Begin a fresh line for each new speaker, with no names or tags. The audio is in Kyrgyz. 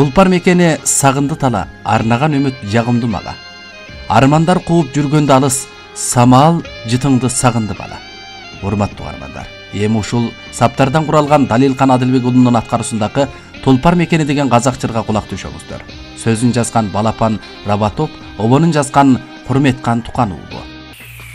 Тулпар мекени сагынды тала, арнаган үмүт жагымды мага. Армандар кууп жүргөндө алыс, самал жытыңды сагынды бала. Урматтуу угармандар, эми ушул саптардан куралган Далилкан Адылбек уулунун аткаруусундагы Тулпар мекени деген казак жырга кулак түшөңүздөр. Сөзүн жазган Балапан Рабатоп, обонун жазган Курметкан Тукан уулу.